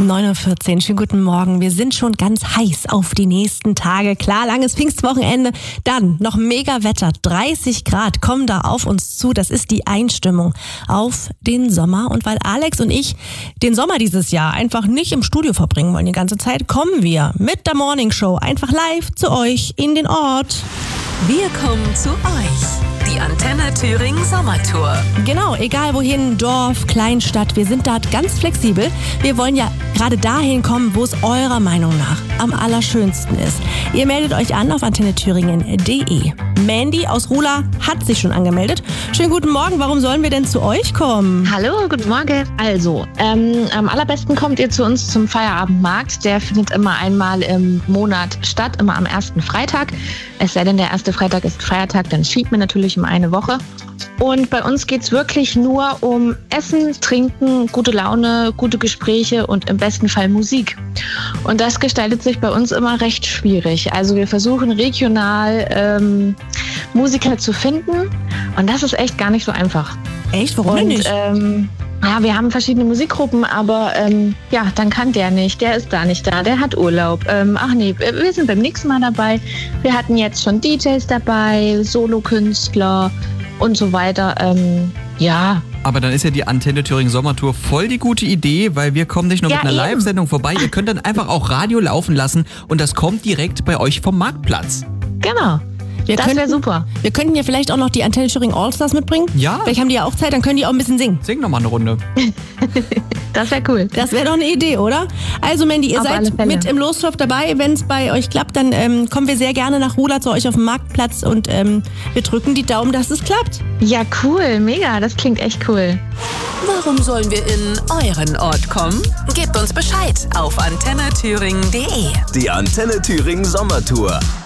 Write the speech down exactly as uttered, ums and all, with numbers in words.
neun Uhr vierzehn, schönen guten Morgen. Wir sind schon ganz heiß auf die nächsten Tage. Klar, langes Pfingstwochenende, dann noch mega Wetter. dreißig Grad kommen da auf uns zu. Das ist die Einstimmung auf den Sommer. Und weil Alex und ich den Sommer dieses Jahr einfach nicht im Studio verbringen wollen die ganze Zeit, kommen wir mit der Morning Show einfach live zu euch in den Ort. Wir kommen zu euch. Die Antenne Thüringen Sommertour. Genau, egal wohin, Dorf, Kleinstadt, wir sind da ganz flexibel. Wir wollen ja gerade dahin kommen, wo es eurer Meinung nach am allerschönsten ist. Ihr meldet euch an auf antenne thüringen punkt de. Mandy aus Rula hat sich schon angemeldet. Schönen guten Morgen, warum sollen wir denn zu euch kommen? Hallo, guten Morgen. Also, ähm, am allerbesten kommt ihr zu uns zum Feierabendmarkt. Der findet immer einmal im Monat statt, immer am ersten Freitag. Es sei denn, der erste Freitag ist Feiertag, dann schiebt man natürlich um eine Woche. Und bei uns geht's wirklich nur um Essen, Trinken, gute Laune, gute Gespräche und im besten Fall Musik. Und das gestaltet sich bei uns immer recht schwierig. Also wir versuchen regional ähm, Musiker zu finden und das ist echt gar nicht so einfach. Echt? Warum und, nicht? Ähm, ja, wir haben verschiedene Musikgruppen, aber ähm, ja, dann kann der nicht, der ist da nicht da, der hat Urlaub. Ähm, ach nee, wir sind beim nächsten Mal dabei. Wir hatten jetzt schon D Js dabei, Solokünstler und so weiter. Ähm, ja. Aber dann ist ja die Antenne Thüringen Sommertour voll die gute Idee, weil wir kommen nicht nur Ja, mit einer eben. Live-Sendung vorbei, ihr könnt dann einfach auch Radio laufen lassen und das kommt direkt bei euch vom Marktplatz. Genau. Wir Das wäre könnten- super. Wir könnten ja vielleicht auch noch die Antenne Thüringen Allstars mitbringen. Ja. Vielleicht haben die ja auch Zeit, dann können die auch ein bisschen singen. Sing noch mal eine Runde. Das wäre cool. Das wäre doch eine Idee, oder? Also Mandy, ihr Auf alle seid Fälle. mit im Lostopf dabei. Wenn es bei euch klappt, dann ähm, kommen wir sehr gerne nach Rula zu euch auf dem Marktplatz und ähm, wir drücken die Daumen, dass es klappt. Ja, cool, mega, das klingt echt cool. Warum sollen wir in euren Ort kommen? Gebt uns Bescheid auf antenne thüringen punkt de. Die Antenne Thüringen Sommertour.